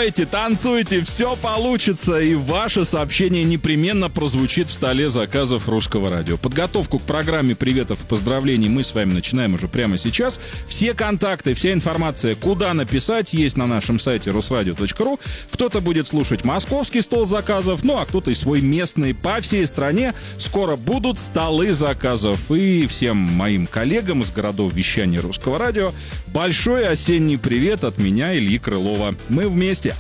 пойте, танцуйте, все получится, и ваше сообщение непременно прозвучит в столе заказов Русского радио. Подготовку к программе приветов и поздравлений мы с вами начинаем уже прямо сейчас. Все контакты, вся информация, куда написать, есть на нашем сайте rusradio.ru. Кто-то будет слушать московский стол заказов, ну а кто-то и свой местный. По всей стране скоро будут столы заказов. И всем моим коллегам из городов вещания Русского радио большой осенний привет от меня, Ильи Крылова. Мы вместе.